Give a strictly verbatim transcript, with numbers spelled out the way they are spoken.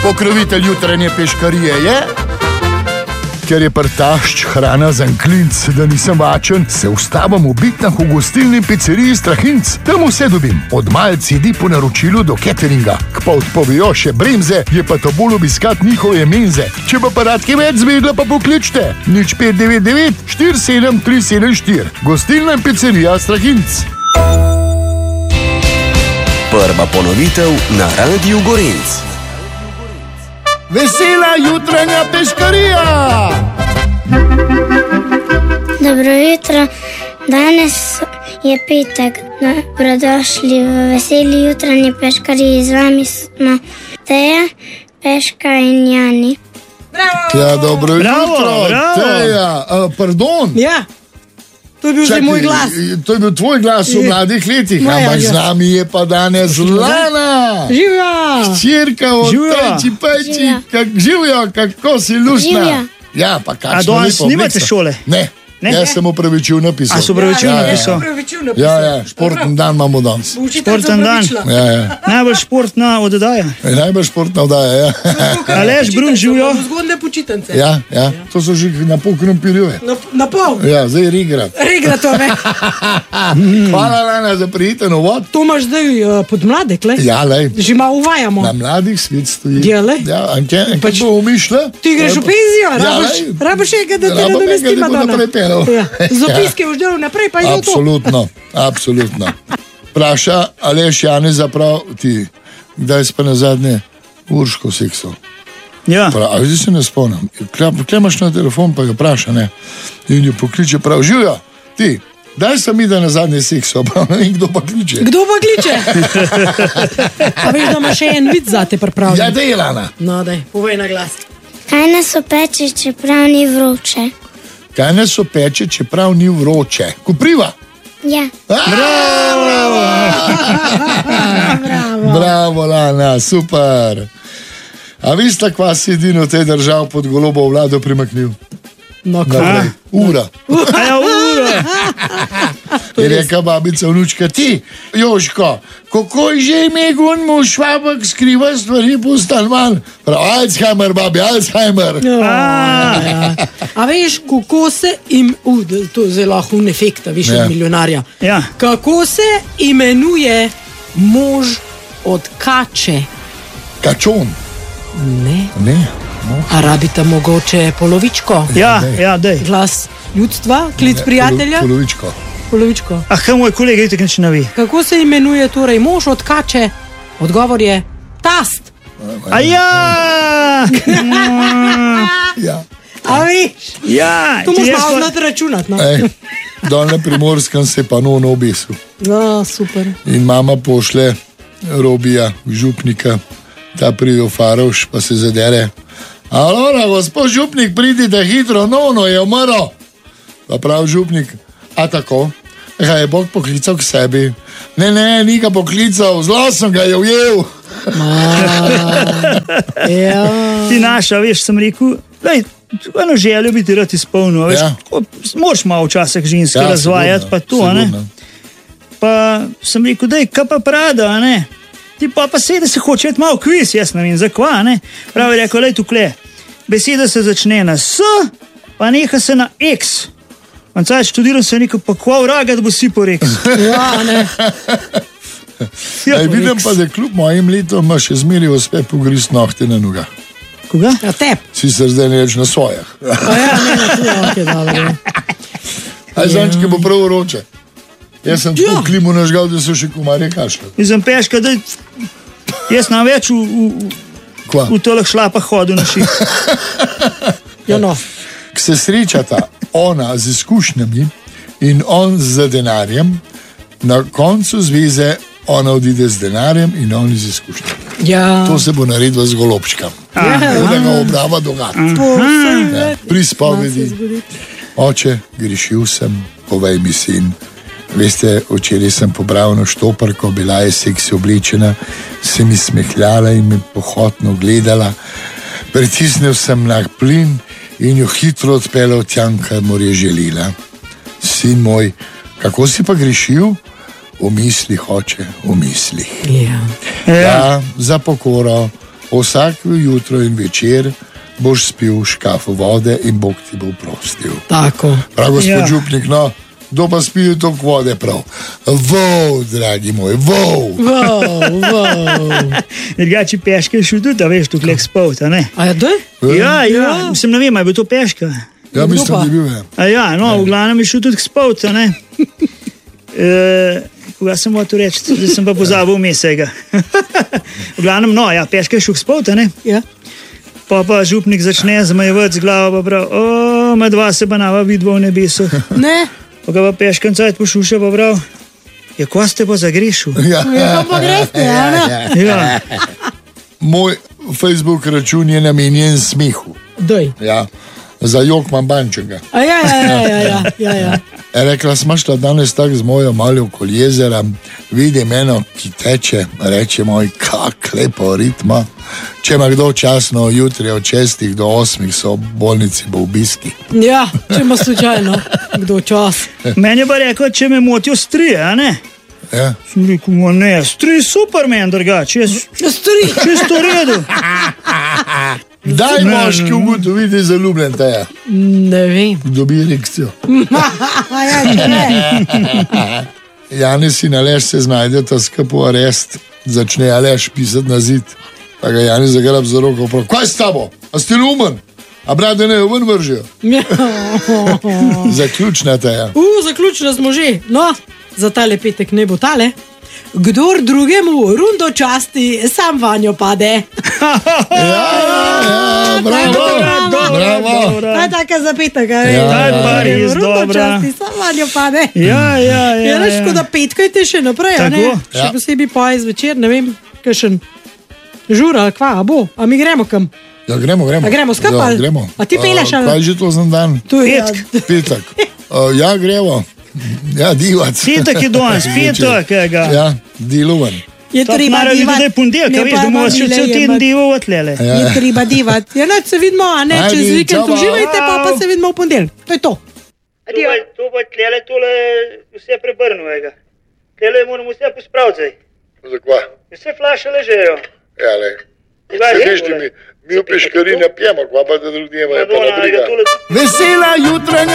Pokrovitelj jutranje peškarije je, ker je prtašč hrana za klinc, da nisem vačen, se ustavim v bitnah v gostilni pizzeriji Strahinc. Tam vse dobim, od malc jedi po naročilu do cateringa. K pa odpovejo še bremze, je pa to bolj obiskat njihove menze. Če pa paradke več zvedla, pa pokličte nič pet devet devet štiri sedem tri sedem štiri. Gostilna pizzerija Strahinc. Prva ponovitev na Radiu Gorenc. Vesela jutranja peškarija! Dobro jutro, danes je petek. Dobrodošli v veseli jutranji peškariji. Z vami smo Teja, Peška in Jani. Bravo! Ja, dobro Bravo, jutro, bravo. Teja. Uh, pardon. Ja, to je bil že moj glas. To je bil tvoj glas v mladih letih, Moja, ampak ja. z nami je pa danes Lana. Živjo! Čirka od Živjo. Pejči Pejči. Živjo. Kak, živjo, kako si luštna. Živjo. Ja, pa A kakšno danes lepo nimate obleko. šole? Ne, Ne? jaz sem upravičil napisal. A so upravičil Ja, ja, ja. napisal? Pravičil Ja, napisal. ja, športni dan imamo danes. Športen dan. Ja, ja. Najbolj športna oddaja. Je najbolj športna oddaja, ja. Aleš Brun, živjo. Zgodne počitnice. Ja, ja, to so že na pol krompirjeve. Na, na pol. Ja, zdaj regrat. Regra to me. Hvala, Lana, za prijeten uvod. To imaš zdaj uh, pod mladek, le? Ja, lej. Že malo uvajamo. Na mladih svet stoji. Ja, lej. Ja, anke, anke Pač- bo umišla. Ti greš v penzijo, rabiš, lej. rabiš nekaj, da te Rabim nadomesti nekaj, da bo Madonna. naprej pelal. Ja. Z opiske boš delal naprej, pa je to. Absolutno, absolutno. Vpraša, Aleš Jani, zaprav ti, kdaj si pa na zadnje Urško seksal? Ja. Prav, a zdaj se ne spomnim. Klemaš na telefon, pa ga vpraša, ne. In jo pokliče prav, živjo, ti, daj sem mi, da na zadnje seksal, prav ne vem, kdo pa kliče. Kdo pa kliče? A veš, da ima še en vid zate pripravljen? Ja, dej, Lana. No, daj, povej na glas. Kaj nas opeče, čeprav ni vroče? Kaj nas opeče, čeprav ni vroče? Kopriva. Ja, Bravo! Bravo, Lana, super. A vi sta kva si edino tej držav pod golobo vlado primaknil? No, Naprej. Ura. A ja, ura. Je reka babica vnučka, ti, Joško, kako je že ime gunmu švabak skriva stvari po stanovanj? Prav, Alzheimer, babi, Alzheimer. A, ja. A veš, kako se im... Uh, to je zelo lahko un efekt, a veš, Ja. od milijonarja. Ja. Kako se imenuje mož od kače? Kačon. Ne. Ne. A rabite mogoče polovičko? Ja, ja, dej. Glas ljudstva, klic Ne, prijatelja? polo- Polovičko. Polovičko. Ah, kaj moj kolega, vidite, kaj ne ve. Kako se imenuje torej mož od kače? Odgovor je tast. A ja! Ja. A veš, Ja, to ti moš jaz malo pa- znati računati. No? Ej, dol na Primorskem se pa non obesil. No, super. In mama pošle Robija, župnika, ta pride v Faroš, pa se zadere. Alora, gospod župnik, pridite hitro, no, no je umrl. Pa prav župnik, a tako, ga je Bog poklical k sebi. Ne, ne, ni ga poklical, zelo sem ga je ujel. Ja. Ti naša, veš, sem rekel, lej, eno željo bi ti rad izpolnil, veš, Ja. ja. Moraš malo včasih ženske Ja, ja, razvajati, sigurno, pa to, a ne. sigurno. Pa sem rekel, dej, kaj pa prada, a ne. Ti pa pa sedi se hoče iti malo kviz, jaz ne vem, zakva, a ne. Pravi je rekel, lej tukle, beseda se začne na S, pa neha se na X. Mancaj študiral sem rekel, pa kva vraga, da bo si po X. Ja, ne. Ja, Ej, po vidim X. pa, da kljub mojim letom ima še zmeri uspe pogriz nohte na nogah. Koga? Ja, tep. Sicer zdaj ne reč na svojah. A ja, ne, ne, tu je okej, dobro. Aj zančke bo prav vroče. Jaz sem Ja. tako klimu nažgal, da so še komarje kašljali. In sem peška, da jaz nam več v, v, Kva? v toleh šlapah hodil na ših. Ja, no. K se srečata ona z izkušnjami in on z denarjem, na koncu zveze ona odide z denarjem in on z izkušnjami. Ja. To se bo naredilo z golobčkom. Onega obrava dogada. Ja, pri spovedi. Oče, grešil sem, povej mi sin. Veste, včeraj sem pobral na štoparko, bila je seksi oblečena, se mi smehljala in me pohotno gledala. Pritisnil sem na plin in jo hitro odpeljal tja, kar mu je želela. Sin moj, kako si pa grešil? V mislih, oče, v mislih. Ja. Ja, za pokoro, Vsako jutro in večer boš spil škafu vode in Bog ti bo prostil. Tako. Prav, gospod Ja. župnik, no, kdo pa spije toliko vode prav? Vov, dragi moj, vov. Wow, wow. Drugače peške je šel tudi, a veš, tukaj spol, a ne? A ja, doj? Ja, ja, Ja. mislim, ne vem, ali je bil to peška. Ja, mislim, pa? da je bil, ja. A ja, no, v glavnem je šel tudi spol, a ne? E, koga sem hotel reči, zdaj sem pa pozabil vmesega. V glavnem, no, ja, peška je šel spol, a ne? Ja. Pa pa župnik začne zmajevati z glavo, pa prav, o, med dva se banava vidva v nebesu. Ne? Pa ga pa peškan cajt pošuša, pa prav, ja, ko ste pa zagrešil? Ja. Ja, pa greste, ja, ne? Ja, Moj Facebook račun je namenjen smehu. Doj. Ja. Za jok imam bančega. A ja, ja, ja, ja, ja, ja, ja. Je rekla, smaš ta danes tako z mojo malo okoli jezera, vidim eno, ki teče, reče moj, kak lepo ritma. Če ima kdo časno, jutri od šestih do osmih so v bolnici bo obiski. Ja, če ima slučajno kdo čas. meni je pa rekel, če me motijo strije, a ne? Ja. Sem rekel, "Ma ne, strij super meni drugače, jaz Stori. čisto v redu. Daj moški ugotoviti zaljubljen te je, Ne vem. dobi erekcijo. A ja, če ne. Janez in Aleš se znajdeta skupaj v arest, začne Aleš pisati na zid. Pa ga Janez zagrab za roko, prav, kaj s tabo? A ste lumen? A brade ne, ven vržijo. Ja. Zaključna te je. U, zaključili smo že. No, za tale petek ne bo tale. Kdor drugemu rundo časti, sam vanjo pade. Ja, ja, bravo, Dobra, bravo. dobra. To je taka za petek, a Ja, veš. ta je pa res Rundo dobra. časti, sam vanjo pade. Ja, ja, ja. Ja, veš, ja. ko da petkajte še naprej, a ne? Tako. Še Ja. posebej pa zvečer, ne vem, kakšen žur ali kva, a bo, a mi gremo kam. Ja, gremo, gremo. A gremo skupaj, Ja, ali? gremo. A ti peleš, A, ali? Kaj je že to za dan? Tu je Petk. Petek. A, ja, gremo. Ja, divac. Petek je danes, petek je ga. Ja, dilovan. Je Tako treba mora biti divati. zdaj ponedeljka, Ne veš, pa da bomo še mamile cel teden jemati. dival odlele. Ja. Je treba divati. Ja, noč se vidimo, a ne, Ajde, čez vikend čau. uživajte, pa pa se vidimo v ponedeljek. To je to. Tu bo tlele tole vse prebrnujega. Tlele moramo vse pospraviti zdaj. Zakaj? Vse flaše ležejo. Ja, le. Vidiš, mi, mi v peškari ne pijemo, kva pa da drugdje imajo pa na briga. Vesela jutranja.